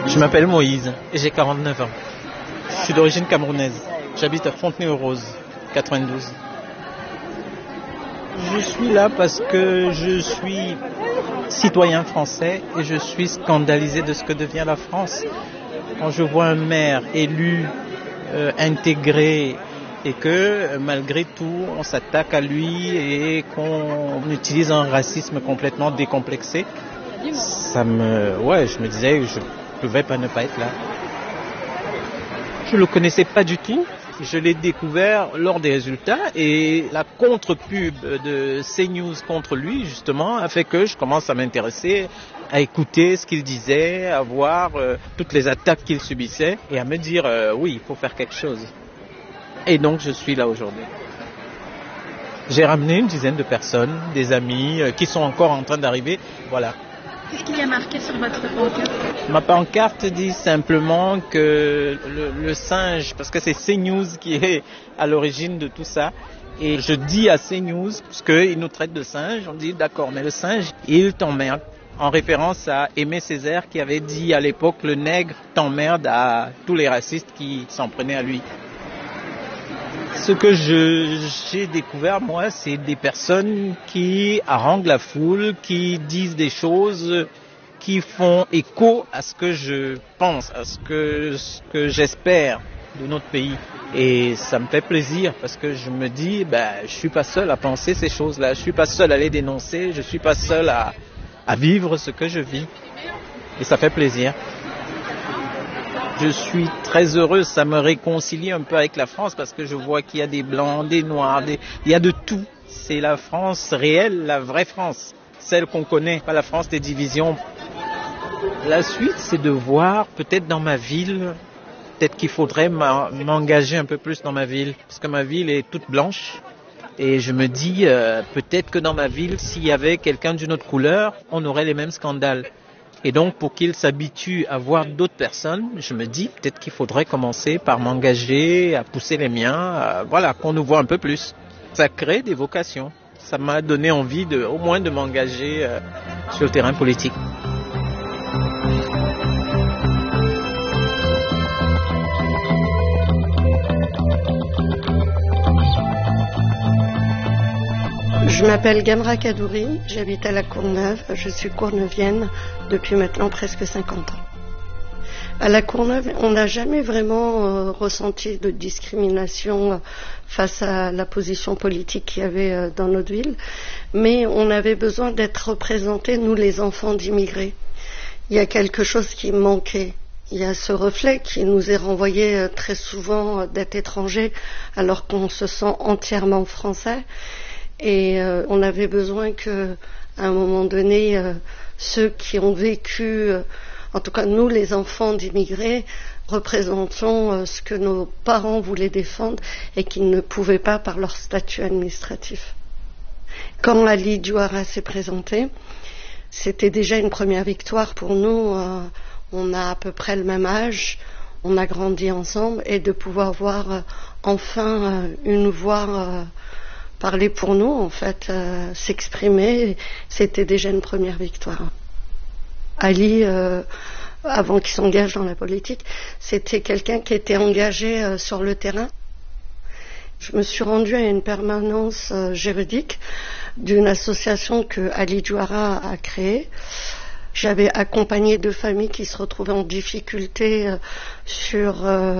Je m'appelle Moïse et j'ai 49 ans. Je suis d'origine camerounaise. J'habite à Fontenay-aux-Roses, 92. Je suis là parce que je suis citoyen français et je suis scandalisé de ce que devient la France. Quand je vois un maire élu, intégré, et que malgré tout on s'attaque à lui et qu'on utilise un racisme complètement décomplexé, je me disais je ne pouvais pas ne pas être là. Je ne le connaissais pas du tout. Je l'ai découvert lors des résultats et la contre-pub de CNews contre lui, justement, a fait que je commence à m'intéresser, à écouter ce qu'il disait, à voir toutes les attaques qu'il subissait et à me dire oui, il faut faire quelque chose. Et donc, je suis là aujourd'hui. J'ai ramené une dizaine de personnes, des amis qui sont encore en train d'arriver. Voilà. Qu'est-ce qu'il y a marqué sur votre pancarte ? Ma pancarte dit simplement que le singe, parce que c'est CNews qui est à l'origine de tout ça, et je dis à CNews, parce qu'ils nous traitent de singes, on dit d'accord, mais le singe, il t'emmerde, en référence à Aimé Césaire qui avait dit à l'époque, le nègre t'emmerde à tous les racistes qui s'en prenaient à lui. Ce que j'ai découvert, moi, c'est des personnes qui haranguent la foule, qui disent des choses qui font écho à ce que je pense, à ce que j'espère de notre pays. Et ça me fait plaisir parce que je me dis, je suis pas seul à penser ces choses-là, je suis pas seul à les dénoncer, je suis pas seul à vivre ce que je vis. Et ça fait plaisir. Je suis très heureux, ça me réconcilie un peu avec la France parce que je vois qu'il y a des blancs, des noirs, il y a de tout. C'est la France réelle, la vraie France, celle qu'on connaît, pas la France des divisions. La suite, c'est de voir peut-être dans ma ville, peut-être qu'il faudrait m'engager un peu plus dans ma ville parce que ma ville est toute blanche. Et je me dis, peut-être que dans ma ville, s'il y avait quelqu'un d'une autre couleur, on aurait les mêmes scandales. Et donc, pour qu'il s'habitue à voir d'autres personnes, je me dis peut-être qu'il faudrait commencer par m'engager, à pousser les miens, qu'on nous voit un peu plus. Ça crée des vocations. Ça m'a donné envie au moins de m'engager sur le terrain politique. Je m'appelle Gamra Kadouri, j'habite à la Courneuve, je suis courneuvienne depuis maintenant presque 50 ans. À la Courneuve, on n'a jamais vraiment ressenti de discrimination face à la position politique qu'il y avait dans notre ville, mais on avait besoin d'être représentés, nous les enfants d'immigrés. Il y a quelque chose qui manquait. Il y a ce reflet qui nous est renvoyé très souvent d'être étrangers alors qu'on se sent entièrement français. Et on avait besoin que, à un moment donné, ceux qui ont vécu, en tout cas nous les enfants d'immigrés, représentions ce que nos parents voulaient défendre et qu'ils ne pouvaient pas par leur statut administratif. Quand Ali Diouara s'est présenté, c'était déjà une première victoire pour nous. On a à peu près le même âge, on a grandi ensemble, et de pouvoir voir enfin une voix parler pour nous, en fait, s'exprimer, c'était déjà une première victoire. Ali, avant qu'il s'engage dans la politique, c'était quelqu'un qui était engagé sur le terrain. Je me suis rendue à une permanence juridique d'une association que Ali Diouara a créée. J'avais accompagné 2 familles qui se retrouvaient en difficulté sur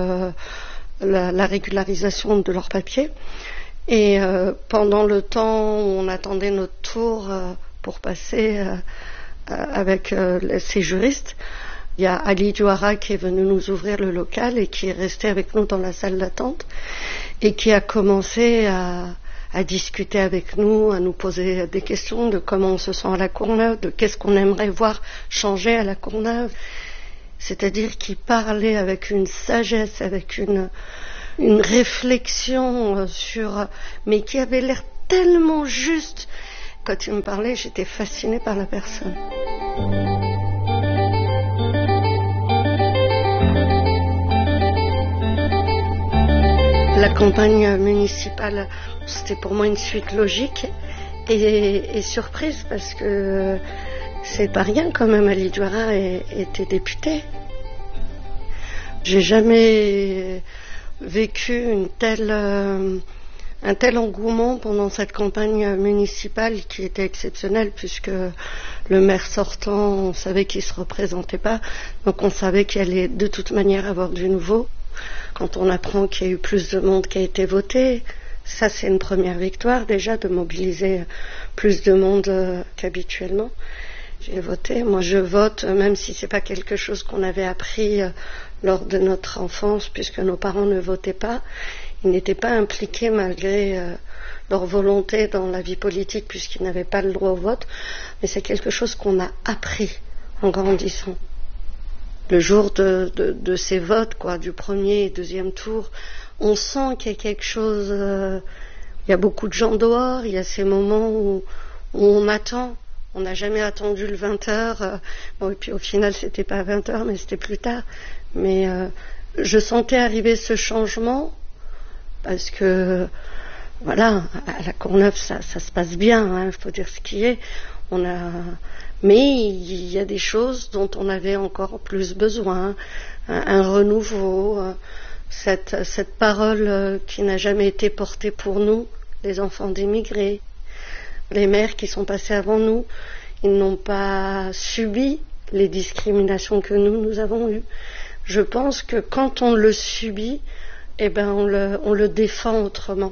la régularisation de leurs papiers. Et pendant le temps où on attendait notre tour pour passer avec ces juristes, il y a Ali Diouara qui est venu nous ouvrir le local et qui est resté avec nous dans la salle d'attente et qui a commencé à discuter avec nous, à nous poser des questions de comment on se sent à la Courneuve, de qu'est-ce qu'on aimerait voir changer à la Courneuve. C'est-à-dire qu'il parlait avec une sagesse, avec une réflexion mais qui avait l'air tellement juste. Quand il me parlait, j'étais fascinée par la personne. La campagne municipale, c'était pour moi une suite logique et surprise parce que c'est pas rien quand même. Ali Diouara était député. J'ai jamais vécu un tel engouement pendant cette campagne municipale qui était exceptionnelle puisque le maire sortant, on savait qu'il ne se représentait pas, donc on savait qu'il allait de toute manière avoir du nouveau. Quand on apprend qu'il y a eu plus de monde qui a été voté, ça c'est une première victoire déjà de mobiliser plus de monde qu'habituellement. J'ai voté, moi je vote même si c'est pas quelque chose qu'on avait appris lors de notre enfance puisque nos parents ne votaient pas. Ils n'étaient pas impliqués malgré leur volonté dans la vie politique puisqu'ils n'avaient pas le droit au vote, mais c'est quelque chose qu'on a appris en grandissant. Le jour de ces votes, du premier et deuxième tour, on sent qu'il y a quelque chose, il y a beaucoup de gens dehors, il y a ces moments où on attend. On n'a jamais attendu le 20h, et puis au final c'était pas 20h mais c'était plus tard. Mais je sentais arriver ce changement parce que voilà, à la Courneuve ça se passe bien, faut dire ce qui est. Mais il y a des choses dont on avait encore plus besoin, un renouveau, cette parole qui n'a jamais été portée pour nous, les enfants d'immigrés. Les mères qui sont passées avant nous, ils n'ont pas subi les discriminations que nous avons eues. Je pense que quand on le subit, on le défend autrement.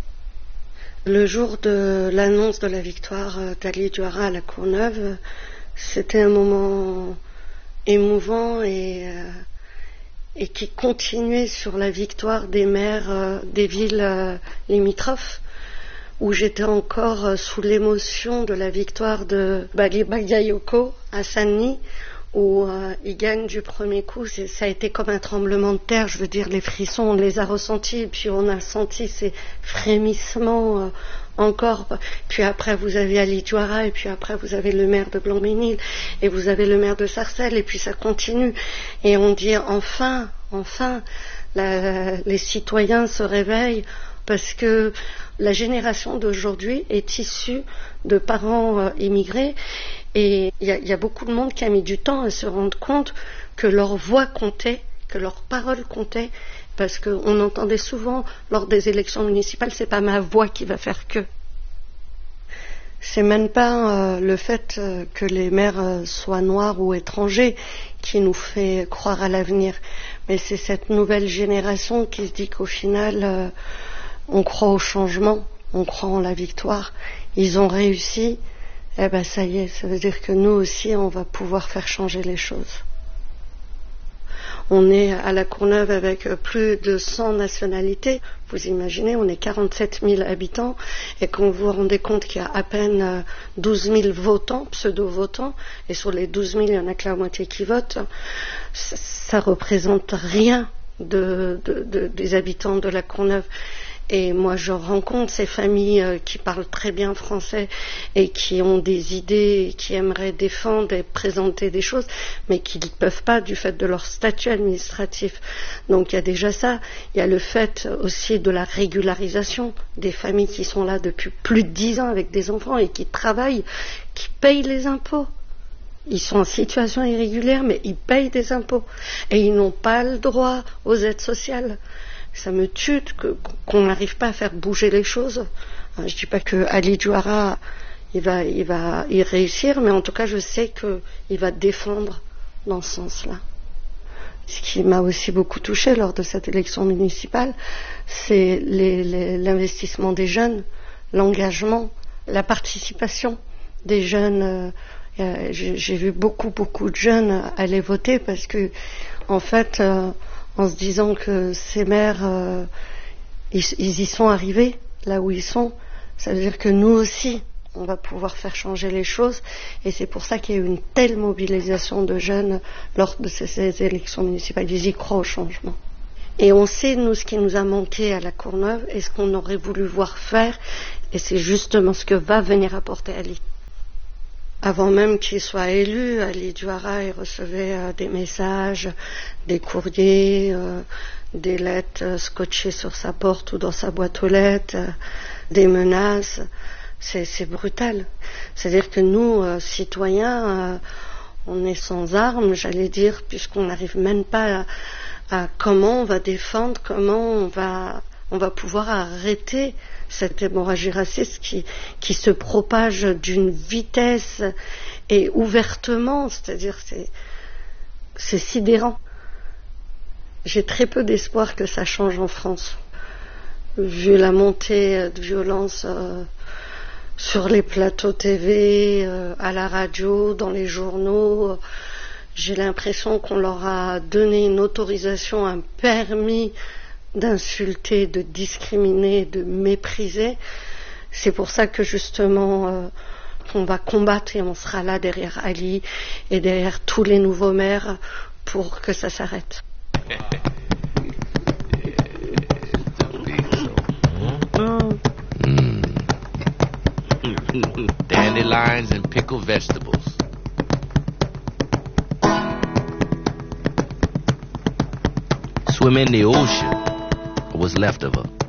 Le jour de l'annonce de la victoire d'Ali Douara à la Courneuve, c'était un moment émouvant et qui continuait sur la victoire des maires des villes limitrophes, où j'étais encore sous l'émotion de la victoire de Bali Bagayoko à Saint-Denis, où il gagne du premier coup. Ça a été comme un tremblement de terre, je veux dire, les frissons, on les a ressentis, et puis on a senti ces frémissements encore. Puis après, vous avez Ali Douara, et puis après, vous avez le maire de Blanc-Ménil, et vous avez le maire de Sarcelles, et puis ça continue. Et on dit enfin, les citoyens se réveillent, parce que la génération d'aujourd'hui est issue de parents immigrés et il y a beaucoup de monde qui a mis du temps à se rendre compte que leur voix comptait, que leur parole comptait, parce qu'on entendait souvent lors des élections municipales, c'est pas ma voix qui va faire que. C'est même pas le fait que les maires soient noirs ou étrangers qui nous fait croire à l'avenir, mais c'est cette nouvelle génération qui se dit qu'au final on croit au changement, on croit en la victoire. Ils ont réussi, ça y est, ça veut dire que nous aussi, on va pouvoir faire changer les choses. On est à la Courneuve avec plus de 100 nationalités. Vous imaginez, on est 47 000 habitants et quand vous vous rendez compte qu'il y a à peine 12 000 votants, pseudo-votants, et sur les 12 000, il y en a que la moitié qui votent, ça représente rien des habitants de la Courneuve. Et moi, je rencontre ces familles qui parlent très bien français et qui ont des idées, et qui aimeraient défendre et présenter des choses, mais qui ne peuvent pas du fait de leur statut administratif. Donc il y a déjà ça. Il y a le fait aussi de la régularisation des familles qui sont là depuis plus de 10 ans avec des enfants et qui travaillent, qui payent les impôts. Ils sont en situation irrégulière, mais ils payent des impôts. Et ils n'ont pas le droit aux aides sociales. Ça me tue qu'on n'arrive pas à faire bouger les choses. Je ne dis pas que Ali Douara il va y réussir, mais en tout cas je sais qu'il va défendre dans ce sens-là. Ce qui m'a aussi beaucoup touchée lors de cette élection municipale, c'est l'investissement des jeunes, l'engagement, la participation des jeunes. J'ai vu beaucoup de jeunes aller voter parce que, en fait, en se disant que ces maires, ils y sont arrivés là où ils sont. Ça veut dire que nous aussi, on va pouvoir faire changer les choses. Et c'est pour ça qu'il y a eu une telle mobilisation de jeunes lors de ces élections municipales. Ils y croient au changement. Et on sait, nous, ce qui nous a manqué à la Courneuve et ce qu'on aurait voulu voir faire. Et c'est justement ce que va venir apporter Ali. Avant même qu'il soit élu, Ali Douara, il recevait des messages, des courriers, des lettres scotchées sur sa porte ou dans sa boîte aux lettres, des menaces. C'est brutal. C'est-à-dire que nous, citoyens, on est sans armes, j'allais dire, puisqu'on n'arrive même pas à comment on va défendre, comment on va pouvoir arrêter cette hémorragie raciste qui se propage d'une vitesse et ouvertement, c'est-à-dire c'est sidérant. J'ai très peu d'espoir que ça change en France, vu la montée de violence sur les plateaux TV, à la radio, dans les journaux. J'ai l'impression qu'on leur a donné une autorisation, un permis d'insulter, de discriminer, de mépriser. C'est pour ça que justement on va combattre et on sera là derrière Ali et derrière tous les nouveaux maires pour que ça s'arrête. Dandelions and pickled vegetables. Swim in the ocean, or what's left of her.